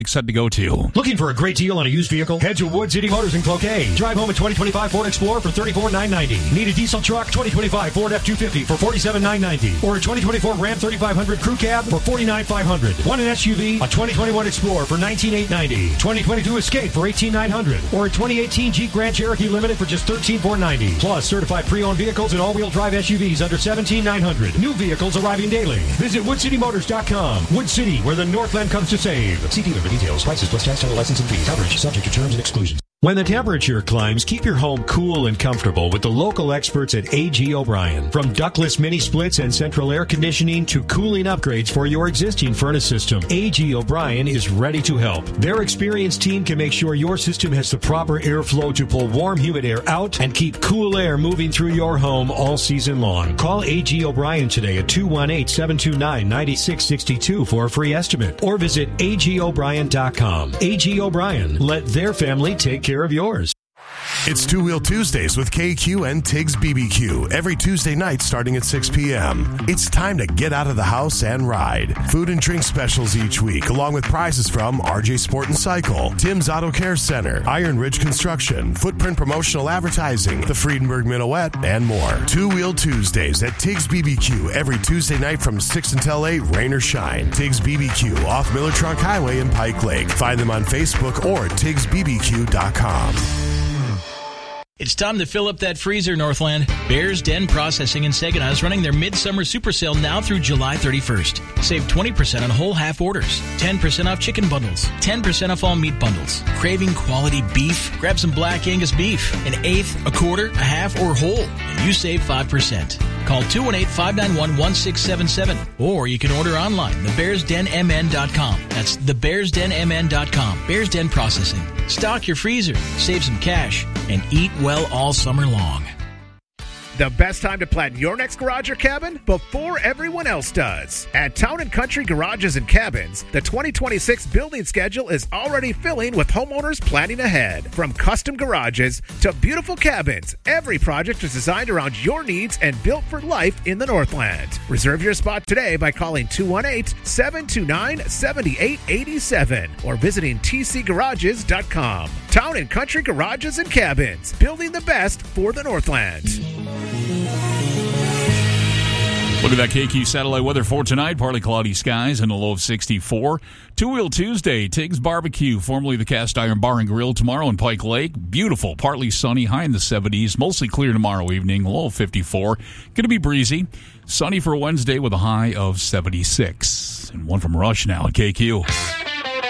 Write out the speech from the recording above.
Set to go to. Looking for a great deal on a used vehicle? Head to Wood City Motors in Cloquet. Drive home a 2025 Ford Explorer for $34,990. Need a diesel truck? 2025 Ford F-250 for $47,990. Or a 2024 Ram 3500 Crew Cab for $49,500. Want an SUV? A 2021 Explorer for $19,890. 2022 Escape for $18,900. Or a 2018 Jeep Grand Cherokee Limited for just $13,490. Plus certified pre-owned vehicles and all-wheel drive SUVs under $17,900. New vehicles arriving daily. Visit WoodCityMotors.com. Wood City, where the Northland comes to save. See dealer for details. Prices plus tax, title, license, and fees. Coverage subject to terms and exclusions. When the temperature climbs, keep your home cool and comfortable with the local experts at A.G. O'Brien. From ductless mini splits and central air conditioning to cooling upgrades for your existing furnace system, A.G. O'Brien is ready to help. Their experienced team can make sure your system has the proper airflow to pull warm, humid air out and keep cool air moving through your home all season long. Call A.G. O'Brien today at 218-729-9662 for a free estimate or visit agobrien.com. A.G. O'Brien, let their family take care of yours. It's Two Wheel Tuesdays with KQ and Tiggs BBQ every Tuesday night starting at 6 p.m. It's time to get out of the house and ride. Food and drink specials each week, along with prizes from RJ Sport and Cycle, Tim's Auto Care Center, Iron Ridge Construction, Footprint Promotional Advertising, the Friedenberg Minuet, and more. Two Wheel Tuesdays at Tiggs BBQ every Tuesday night from 6 until 8, rain or shine. Tiggs BBQ off Miller Trunk Highway in Pike Lake. Find them on Facebook or TiggsBBQ.com. It's time to fill up that freezer, Northland. Bears Den Processing in Saginaw is running their midsummer super sale now through July 31st. Save 20% on whole half orders, 10% off chicken bundles, 10% off all meat bundles. Craving quality beef? Grab some Black Angus beef, an eighth, a quarter, a half, or whole, and you save 5%. Call 218-591-1677, or you can order online, thebearsdenmn.com. That's thebearsdenmn.com. Bears Den Processing. Stock your freezer, save some cash, and eat well all summer long. The best time to plan your next garage or cabin? Before everyone else does. At Town & Country Garages and Cabins, the 2026 building schedule is already filling with homeowners planning ahead. From custom garages to beautiful cabins, every project is designed around your needs and built for life in the Northland. Reserve your spot today by calling 218-729-7887 or visiting tcgarages.com. Town & Country Garages and Cabins, building the best for the Northland. Look at that KQ satellite weather for tonight. Partly cloudy skies and a low of 64. Two-Wheel Tuesday, Tiggs Barbecue, formerly the Cast Iron Bar and Grill, tomorrow in Pike Lake. Beautiful, partly sunny, high in the 70s. Mostly clear tomorrow evening, low of 54. Going to be breezy. Sunny for Wednesday with a high of 76. And one from Rush now at KQ.